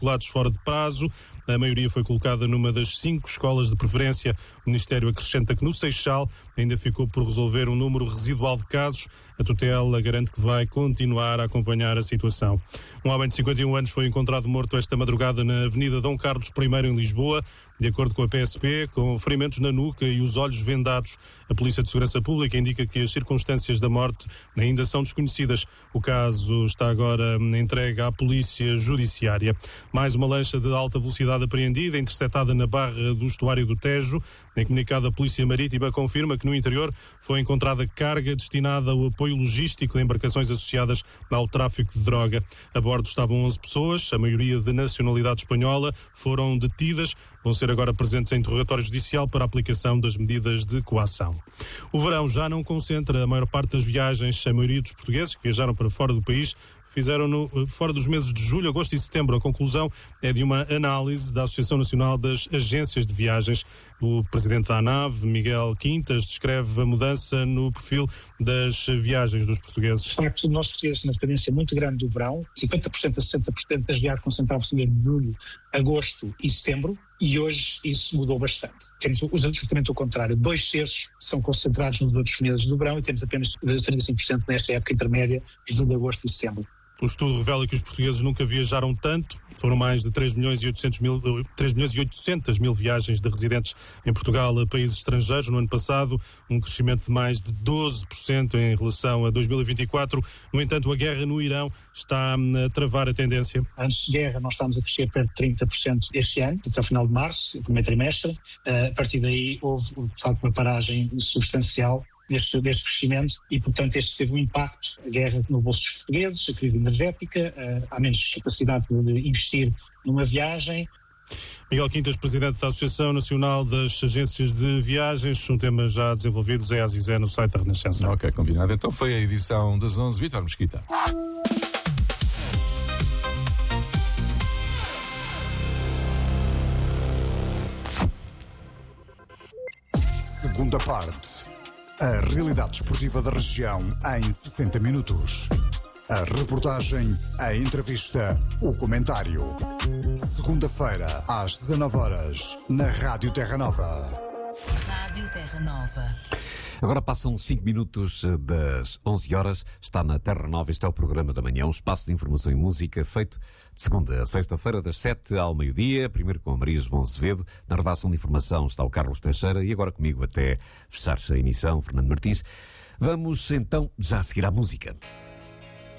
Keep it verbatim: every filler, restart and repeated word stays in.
matriculados fora de prazo. A maioria foi colocada numa das cinco escolas de preferência. O Ministério acrescenta que no Seixal ainda ficou por resolver um número residual de casos. A tutela garante que vai continuar a acompanhar a situação. Um homem de cinquenta e um anos foi encontrado morto esta madrugada na Avenida Dom Carlos I, em Lisboa. De acordo com a P S P, com ferimentos na nuca e os olhos vendados. A Polícia de Segurança Pública indica que as circunstâncias da morte ainda são desconhecidas. O caso está agora entregue à Polícia Judiciária. Mais uma lancha de alta velocidade apreendida, interceptada na barra do estuário do Tejo. Em comunicado, a Polícia Marítima confirma que no interior foi encontrada carga destinada ao apoio logístico de embarcações associadas ao tráfico de droga. A bordo estavam onze pessoas, a maioria de nacionalidade espanhola, foram detidas. Vão ser agora presentes em interrogatório judicial para a aplicação das medidas de coação. O verão já não concentra a maior parte das viagens. A maioria dos portugueses que viajaram para fora do país fizeram-no fora dos meses de julho, agosto e setembro. A conclusão é de uma análise da Associação Nacional das Agências de Viagens. O presidente da ANAV, Miguel Quintas, descreve a mudança no perfil das viagens dos portugueses. De facto, nós portugueses temos uma dependência muito grande do verão. cinquenta por cento a sessenta por cento das viagens concentravam-se em julho, agosto e setembro. E hoje isso mudou bastante. Temos justamente o contrário. Dois terços são concentrados nos outros meses do verão e temos apenas trinta e cinco por cento nesta época intermédia, julho, agosto e setembro. O estudo revela que os portugueses nunca viajaram tanto. Foram mais de três milhões e oitocentos mil viagens de residentes em Portugal a países estrangeiros no ano passado, um crescimento de mais de doze por cento em relação a dois mil e vinte e quatro. No entanto, a guerra no Irão está a travar a tendência. Antes de guerra, nós estávamos a crescer perto de trinta por cento este ano, até ao final de março, o primeiro trimestre. A partir daí houve, de facto, uma paragem substancial Deste, deste crescimento e, portanto, este teve um impacto, a guerra no bolso dos portugueses, a crise energética, há menos capacidade de investir numa viagem. Miguel Quintas, presidente da Associação Nacional das Agências de Viagens, um tema já desenvolvido, Zé Azizé, no site da Renascença. Ok, combinado. Então foi a edição das onze, Vítor Mesquita. Segunda parte. A realidade esportiva da região em sessenta minutos. A reportagem, a entrevista, o comentário. Segunda-feira, às dezanove horas, na Rádio Terra Nova. Rádio Terra Nova. Agora passam cinco minutos das onze horas. Está na Terra Nova. Este é o programa da manhã, um espaço de informação e música feito de segunda a sexta-feira, das sete ao meio-dia. Primeiro com a Maria João Azevedo. Na redação de informação está o Carlos Teixeira e agora comigo até fechar a emissão, Fernando Martins. Vamos então já seguir à música.